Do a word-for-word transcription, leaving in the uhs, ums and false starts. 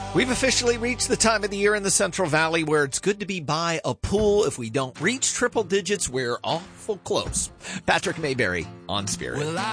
We've officially reached the time of the year in the Central Valley where it's good to be by a pool. If we don't reach triple digits, we're awful close. Patrick Mayberry on Spirit.